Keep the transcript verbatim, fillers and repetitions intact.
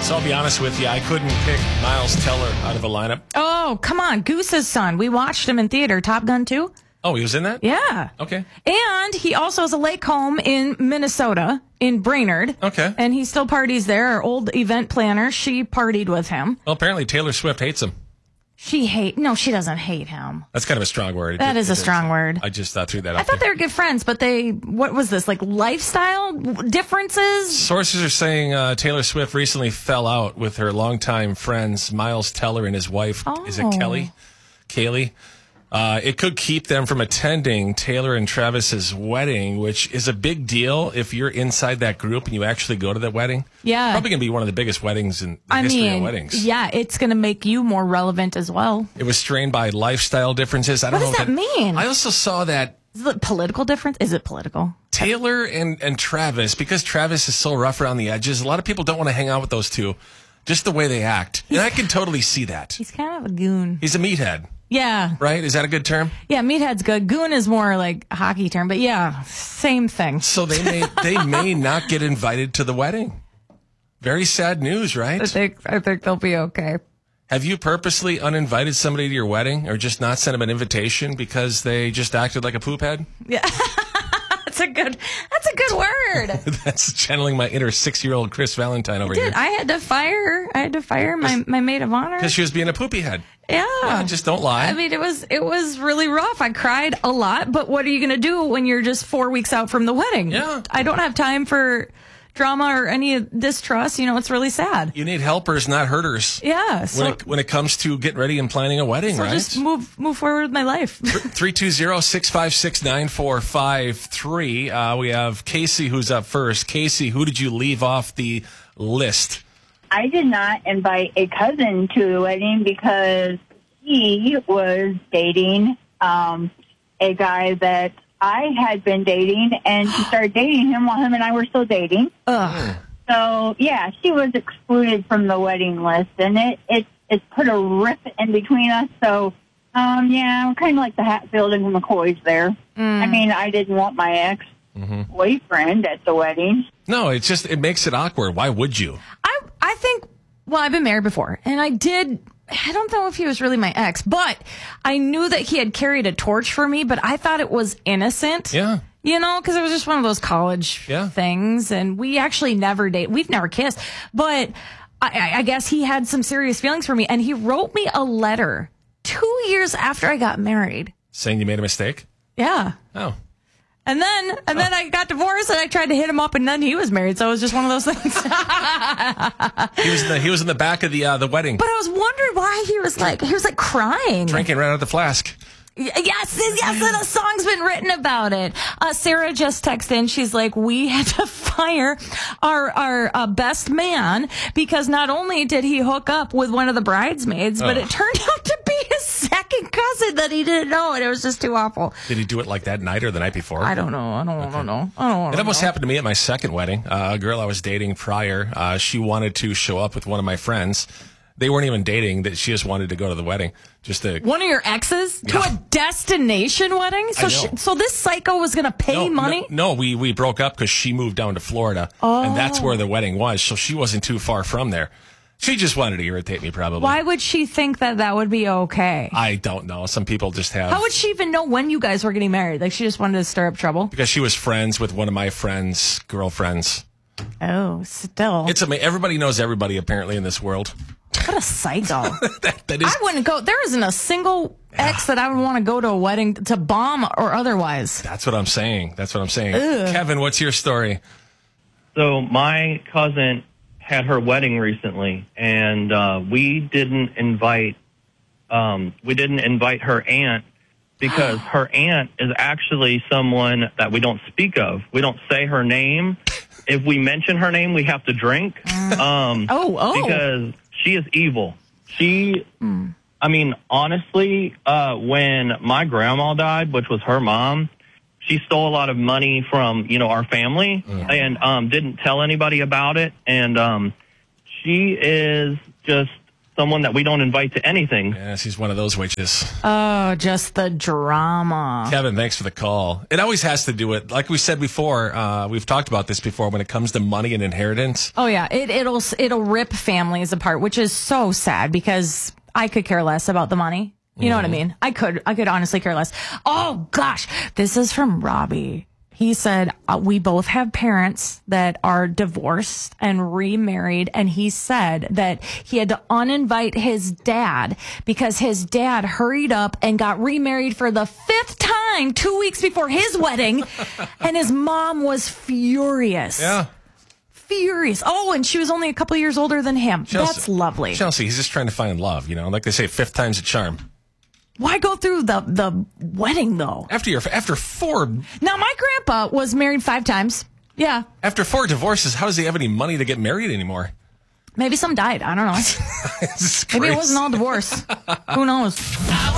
So I'll be honest with you, I couldn't pick Miles Teller out of a lineup. Oh, come on. Goose's son. We watched him in theater. Top Gun two. Oh, he was in that? Yeah. Okay. And he also has a lake home in Minnesota, in Brainerd. Okay. And he still parties there. Our old event planner, she partied with him. Well, apparently Taylor Swift hates him. She hate no, she doesn't hate him. That's kind of a strong word. That It- is it a strong word. I just uh, threw that out I thought there. they were good friends, but they, what was this, like lifestyle differences? Sources are saying uh, Taylor Swift recently fell out with her longtime friends Miles Teller and his wife. Oh. Is it Kelly? Kaylee? Uh, it could keep them from attending Taylor and Travis's wedding, which is a big deal if you're inside that group and you actually go to that wedding. Yeah. Probably going to be one of the biggest weddings in the I history mean, of weddings. yeah, it's going to make you more relevant as well. It was strained by lifestyle differences. I don't What know does if that mean? I also saw that Is it political difference? Is it political? Taylor and, and Travis, because Travis is so rough around the edges, a lot of people don't want to hang out with those two. Just the way they act. And I can totally see that. He's kind of a goon. He's a meathead, Yeah. right? Is that a good term? Yeah, meathead's good. Goon is more like a hockey term, but yeah, same thing. So they may they may not get invited to the wedding. Very sad news, I right? think I think they'll be okay. Have you purposely uninvited somebody to your wedding or just not sent them an invitation because they just acted like a poop head? Yeah. That's a good that's a good word. That's channeling my inner six-year-old Chris Valentine over here. Dude, I had to fire I had to fire my, my maid of honor. Because she was being a poopy head. Yeah. Yeah, just don't lie. I mean, it was it was really rough. I cried a lot, but what are you going to do when you're just four weeks out from the wedding? Yeah. I don't have time for drama or any distrust. You know, it's really sad. You need helpers, not hurters. Yeah. So, When it, when it comes to getting ready and planning a wedding, so right? just move move forward with my life. three two zero, six five six, nine four five three. Uh, we have Casey who's up first. Casey, who did you leave off the list? I did not invite a cousin to the wedding because he was dating um, a guy that I had been dating, and she started dating him while him and I were still dating. Ugh. So, yeah, she was excluded from the wedding list, and it it, it put a rip in between us. So, um, yeah, I'm kind of like the Hatfield and McCoys there. Mm. I mean, I didn't want my ex-boyfriend at the wedding. No, it's just, it makes it awkward. Why would you? I I think well, I've been married before, and I did. I don't know if he was really my ex, but I knew that he had carried a torch for me, but I thought it was innocent. Yeah. You know, because it was just one of those college Yeah. things, and we actually never date. We've never kissed, but I, I guess he had some serious feelings for me, and he wrote me a letter two years after I got married. Saying you made a mistake? Yeah. Oh. And then, and then I got divorced, and I tried to hit him up, and then he was married. So it was just one of those things. He was in the, he was in the back of the uh, the wedding, But I was wondering why he was like, he was like crying. drinking right out of the flask. Y- Yes, yes, and a song's been written about it. Uh, Sarah just texted in. She's like, we had to fire our our uh, best man because not only did he hook up with one of the bridesmaids, but Oh. it turned out to be his second cousin that he didn't know, and it was just too awful. Did he do it like that night or the night before? I don't know. I don't, I don't know. I don't It almost know. happened to me at my second wedding. Uh, a girl I was dating prior, uh, she wanted to show up with one of my friends. They weren't even dating; that she just wanted to go to the wedding, just to. One of your exes to Yeah. a destination wedding. So, I she, know. so this psycho was going to pay No, money. No, no, we we broke up because she moved down to Florida, and that's where the wedding was. So she wasn't too far from there. She just wanted to irritate me, probably. Why would she think that that would be okay? I don't know. Some people just have. How would she even know when you guys were getting married? Like, she just wanted to stir up trouble? Because she was friends with one of my friends' girlfriends. Oh, still. It's amazing. Everybody knows everybody apparently in this world. What a psycho. that, that is. I wouldn't go. There isn't a single ex that I would want to go to a wedding to bomb or otherwise. That's what I'm saying. That's what I'm saying. Kevin, what's your story? So my cousin had her wedding recently, and uh, we didn't invite um, we didn't invite her aunt because her aunt is actually someone that we don't speak of. We don't say her name. If we mention her name, we have to drink. Um, Oh, oh. Because she is evil. She, I mean, honestly, uh, when my grandma died, which was her mom, she stole a lot of money from, you know, our family and um, didn't tell anybody about it. And um, she is just someone that we don't invite to anything. Yeah, she's one of those witches. Oh, just the drama. Kevin, thanks for the call. It always has to do with, like we said before, uh, we've talked about this before, when it comes to money and inheritance. Oh yeah, it, it'll it'll rip families apart, which is so sad because I could care less about the money. You know mm-hmm. what I mean? I could I could honestly care less. Oh gosh, this is from Robbie. He said, uh, we both have parents that are divorced and remarried. And he said that he had to uninvite his dad because his dad hurried up and got remarried for the fifth time two weeks before his wedding. And his mom was furious. Yeah. Furious. Oh, and she was only a couple years older than him. Chelsea, That's lovely. Chelsea, he's just trying to find love. You know, like they say, fifth time's a charm. Why go through the, the wedding, though? After your, after four... Now, my grandpa was married five times. Yeah. After four divorces, how does he have any money to get married anymore? Maybe some died. I don't know. Maybe it wasn't all divorce. Who knows?